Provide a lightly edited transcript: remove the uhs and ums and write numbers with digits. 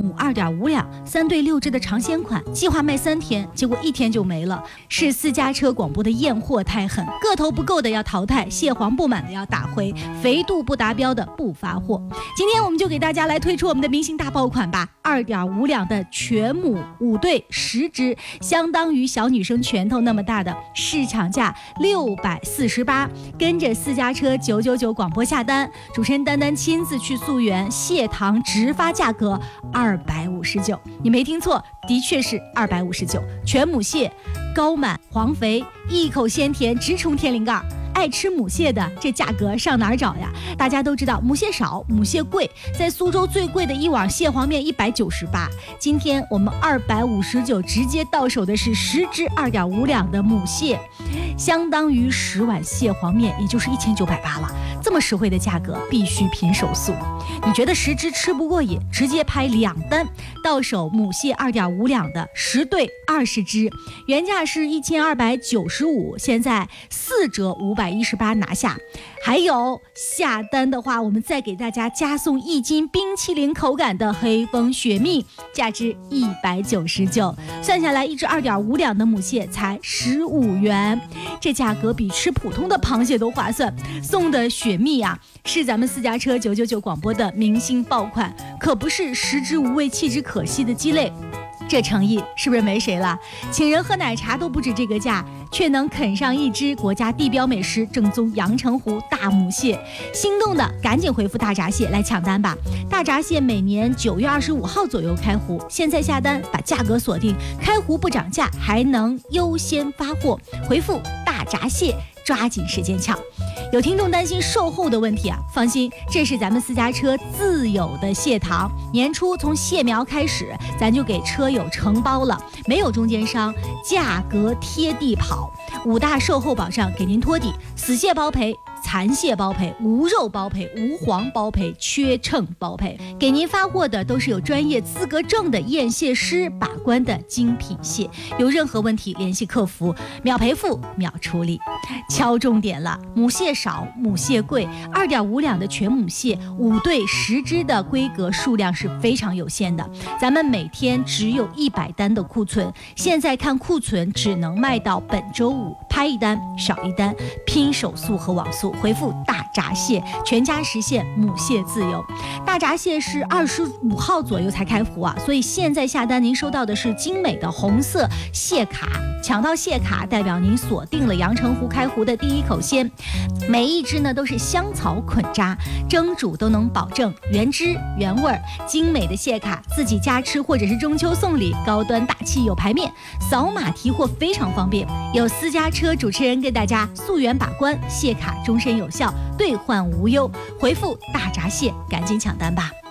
母2.5两，3对6只的尝鲜款，计划卖3天，结果1天就没了。是私家车广播的验货太狠，个头不够的要淘汰，蟹黄不满的要打回，肥度不达标的不发货。今天我们就给大家来推出我们的明星大爆款吧，2.5两的全母5对10只，相当于小女生拳头那么大的，市场价648，跟着私家车999广播下单，主持人丹丹亲自去溯源，蟹糖直发价格259，你没听错，的确是259，全母蟹，高满黄肥，一口鲜甜，直冲天灵盖。爱吃母蟹的，这价格上哪儿找呀？大家都知道母蟹少，母蟹贵，在苏州最贵的一碗蟹黄面198，今天我们259直接到手的是10只2.5两的母蟹，相当于10碗蟹黄面，也就是1980了。这么实惠的价格，必须拼手速。你觉得10只吃不过瘾，直接拍2单，到手母蟹2.5两的10对20只，原价是1295，现在4折518拿下。还有下单的话，我们再给大家加送1斤冰淇淋口感的黑蜂雪蜜，价值199，算下来一只2.5两的母蟹才15元，这价格比吃普通的螃蟹都划算。送的雪蜜啊，是咱们私家车999广播的明星爆款，可不是食之无味弃之可惜的鸡肋。这诚意是不是没谁了？请人喝奶茶都不止这个价，却能啃上一只国家地标美食正宗阳澄湖大母蟹。心动的赶紧回复大闸蟹来抢单吧！大闸蟹每年9月25号左右开湖，现在下单把价格锁定，开湖不涨价，还能优先发货。回复大闸蟹，抓紧时间抢。有听众担心售后的问题啊，放心，这是咱们私家车自有的蟹糖，年初从蟹苗开始，咱就给车友承包了，没有中间商，价格贴地跑，5大售后保障给您托底，死蟹包赔，残蟹包赔，无肉包赔，无黄包赔，缺秤包赔，给您发货的都是有专业资格证的验蟹师把关的精品蟹，有任何问题联系客服，秒赔付秒处理。敲重点了，母蟹少，母蟹贵，2.5两的全母蟹5对10只的规格数量是非常有限的，咱们每天只有100单的库存，现在看库存只能卖到本周5，拍1单少1单，拼手速和网速，回复大闸蟹，全家实现母蟹自由。大闸蟹是25号左右才开湖啊，所以现在下单您收到的是精美的红色蟹卡，抢到蟹卡代表您锁定了阳澄湖开湖的第一口鲜，每一只呢都是香草捆扎，蒸煮都能保证原汁原味儿。精美的蟹卡自己家吃或者是中秋送礼，高端大气有排面，扫码提货非常方便。有私家车主持人给大家溯源把关，蟹卡终身有效，兑换无忧。回复大闸蟹，赶紧抢单吧。